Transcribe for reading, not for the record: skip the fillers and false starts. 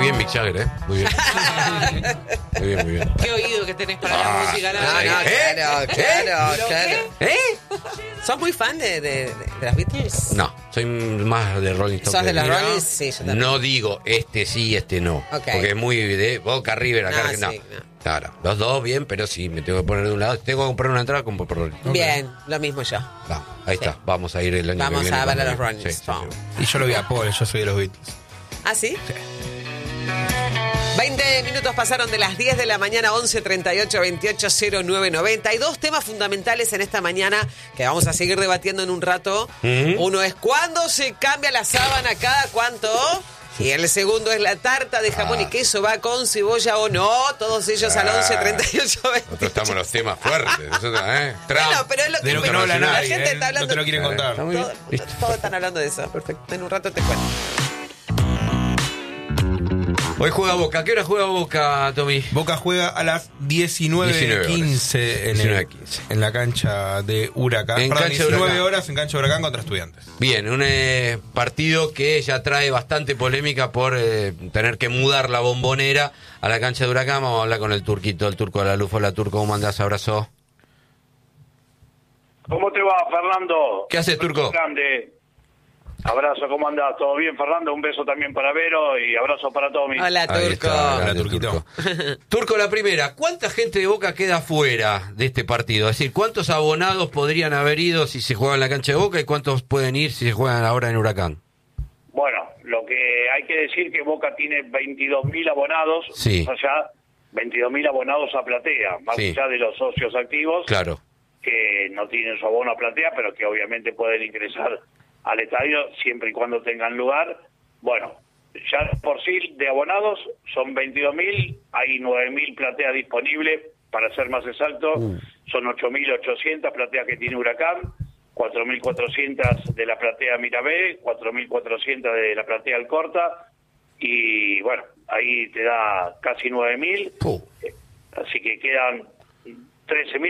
bien Mick Jagger, muy bien. Muy bien, muy bien. Qué oído que tenés para la música. Claro. ¿Sos muy fan de las Beatles? No, soy más de Rolling Stones. ¿Sos de los Mira, Rolling? Sí, yo también. no digo este sí, este no. Okay. Porque es muy de Boca, River, acá. Sí, No. Claro, los dos bien, pero sí, me tengo que poner de un lado. Tengo que comprar una entrada, compro por Rolling. Bien, lo mismo yo. Ahí está, vamos a ir el año que viene. Vamos a ver a los cuando- Rolling Stones. Y yo lo vi a Paul, yo soy de los Beatles. ¿Ah, sí? 20 minutos pasaron de las 10 de la mañana, 11 38 28 09 90. Hay dos temas fundamentales en esta mañana que vamos a seguir debatiendo en un rato. Uno es ¿cuándo se cambia la sábana? ¿Cada cuánto? Y el segundo es la tarta de jamón y queso, ¿va con cebolla o no? Todos ellos al 11 38 28. Nosotros estamos en los temas fuertes. Nosotros, Trump. Bueno, pero es lo que, De lo que no habla la nadie, gente está hablando. no te lo quieren contar. Está muy bien. Todos están hablando de eso. Perfecto. En un rato te cuento. Hoy juega Boca. ¿Qué hora juega Boca, Tommy? Boca juega a las 19:15 en, 19:15. en la cancha de Huracán. En Perdón, cancha de 19 Huracán. horas en cancha de Huracán contra Estudiantes. Bien, un partido que ya trae bastante polémica por tener que mudar la Bombonera a la cancha de Huracán. Vamos a hablar con el turquito, el turco de la luz. Hola, turco, ¿cómo andás? Abrazo. ¿Cómo te va, Fernando? ¿Qué haces, turco? Grande. Abrazo, ¿cómo andás? ¿Todo bien, Fernando? Un beso también para Vero y abrazo para Tommy. Hola, Ahí Turco. está, Hola, grande, turquito. Turco, la primera. ¿Cuánta gente de Boca queda fuera de este partido? Es decir, ¿cuántos abonados podrían haber ido si se juega en la cancha de Boca y cuántos pueden ir si se juegan ahora en Huracán? Bueno, lo que hay que decir que Boca tiene 22.000 abonados, Sí. o sea, 22.000 abonados a platea, más Sí. allá de los socios activos, Claro. que no tienen su abono a platea, pero que obviamente pueden ingresar al estadio siempre y cuando tengan lugar. Bueno, ya por sí de abonados son 22.000, hay 9.000 plateas disponibles, para ser más exacto, son 8.800 plateas que tiene Huracán, 4.400 de la platea Mirabé, 4.400 de la platea Alcorta, y bueno, ahí te da casi 9.000, así que quedan 13.000